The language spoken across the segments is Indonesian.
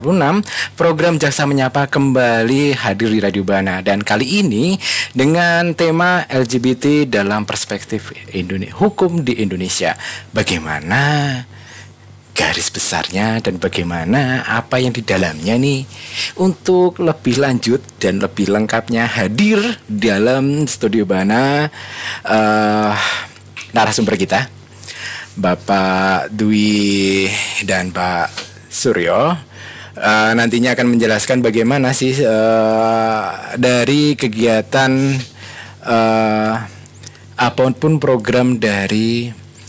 6, program Jaksa Menyapa kembali hadir di Radio Bana, dan kali ini dengan tema LGBT dalam perspektif hukum di Indonesia. Bagaimana garis besarnya dan bagaimana apa yang di dalamnya nih. Untuk lebih lanjut dan lebih lengkapnya hadir dalam studio Bana narasumber kita, Bapak Dwi dan Pak Suryo. Nantinya akan menjelaskan bagaimana sih dari kegiatan apapun program dari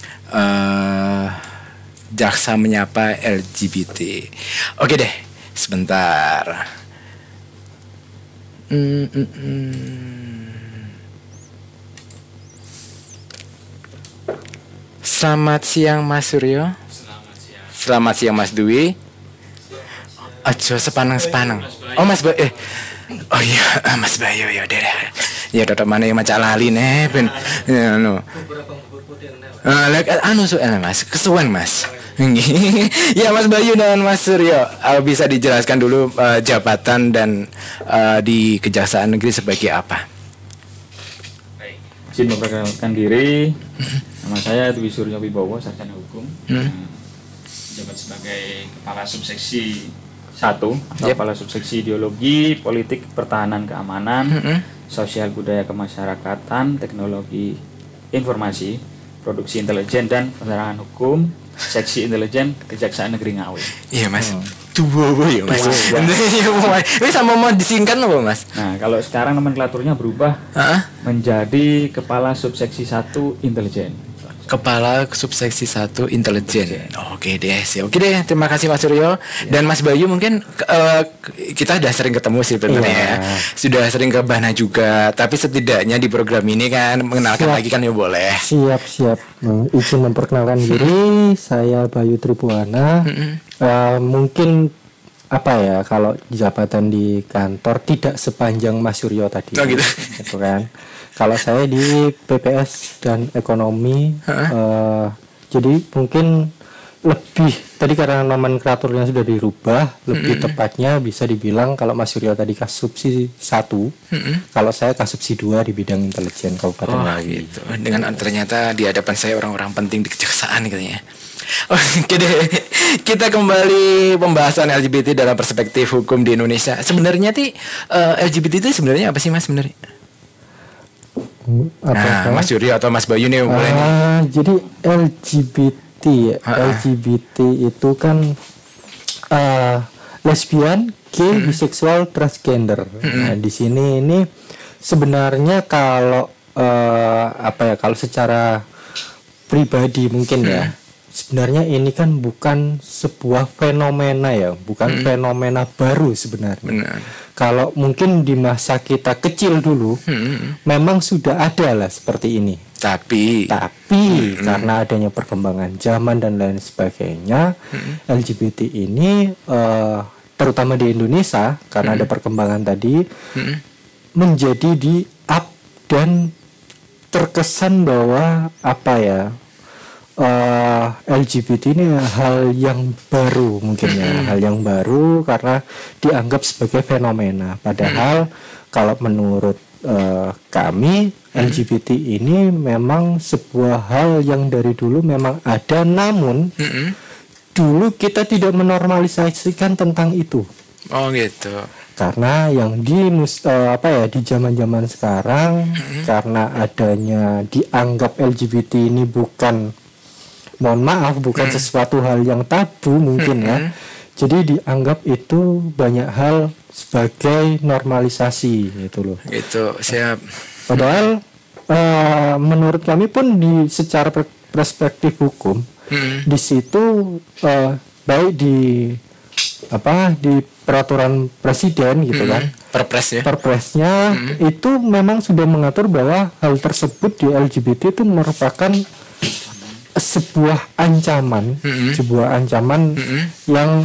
Jaksa Menyapa LGBT. Oke deh, sebentar. Selamat siang Mas Suryo. Selamat siang Mas Dwi. Aja sepanang-sepanang. Oh Mas Bayu. Oh iya Mas Bayu, ya udah. Ya tetap mana yang macam lali nih ben. Ya no. Mas, kesuwen Mas. Ya Mas Bayu dan Mas Suryo, bisa dijelaskan dulu jabatan dan di Kejaksaan Negeri sebagai apa? Baik. Izin memperkenalkan diri. Nama saya Dwi Suryo Wibowo, sarjana hukum. Jabat sebagai Kepala Subseksi 1 atau Kepala Subseksi Ideologi, Politik, Pertahanan, Keamanan, Sosial Budaya Kemasyarakatan, Teknologi Informasi, Produksi Intelijen dan Penerangan Hukum, Seksi Intelijen Kejaksaan Negeri Ngawi. Iya Mas. Tuh ya Mas. Ini sama mau disingkat apa Mas? Nah kalau sekarang nomenklaturnya berubah menjadi Kepala Subseksi 1 Intelijen. Kepala Subseksi 1 Intelijen. Oke deh, terima kasih Mas Suryo. Dan Mas Bayu mungkin kita sudah sering ketemu sih sebenarnya ya. Sudah sering ke Bana juga, tapi setidaknya di program ini kan mengenalkan lagi kan ya boleh. Siap. Izin memperkenalkan diri, saya Bayu Tribuana. Mungkin apa ya, kalau jabatan di kantor tidak sepanjang Mas Suryo tadi. Oh gitu. Gitu kan. Kalau saya di PPS dan ekonomi, jadi mungkin lebih tadi karena nomenklaturnya sudah dirubah, lebih tepatnya bisa dibilang kalau Mas Suryo tadi Kasubsi 1, kalau saya Kasubsi 2 di bidang intelijen Kabupaten Ngawi. Gitu. Dengan ternyata di hadapan saya orang-orang penting di kejaksaan katanya. Oke deh, kita kembali pembahasan LGBT dalam perspektif hukum di Indonesia. Sebenarnya LGBT itu sebenarnya apa sih Mas sebenarnya? Mas Suryo atau Mas Bayu nih boleh nih. Jadi LGBT itu kan lesbian, gay, biseksual, transgender. Nah, di sini ini sebenarnya kalau kalau secara pribadi mungkin ya. Sebenarnya ini kan bukan sebuah fenomena ya, bukan fenomena baru sebenarnya. Benar. Kalau mungkin di masa kita kecil dulu, memang sudah ada lah seperti ini. Tapi karena adanya perkembangan zaman dan lain sebagainya, LGBT ini terutama di Indonesia karena ada perkembangan tadi, menjadi di up dan terkesan bahwa LGBT ini hal yang baru mungkin ya, hal yang baru karena dianggap sebagai fenomena. Padahal kalau menurut kami LGBT ini memang sebuah hal yang dari dulu memang ada, namun dulu kita tidak menormalisasikan tentang itu. Oh gitu. Karena yang di zaman-zaman sekarang karena adanya dianggap LGBT ini bukan sesuatu hal yang tabu mungkin ya. Jadi dianggap itu banyak hal sebagai normalisasi gitu loh. Itu siap. Padahal menurut kami pun secara perspektif hukum di situ baik di peraturan presiden gitu kan. Perpresnya itu memang sudah mengatur bahwa hal tersebut di LGBT itu merupakan sebuah ancaman yang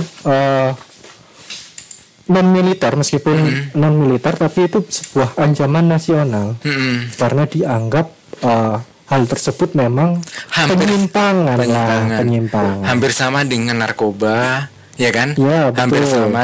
non militer, meskipun non militer tapi itu sebuah ancaman nasional karena dianggap hal tersebut memang penyimpangan. Hampir sama dengan narkoba, ya kan? Ya, hampir betul. sama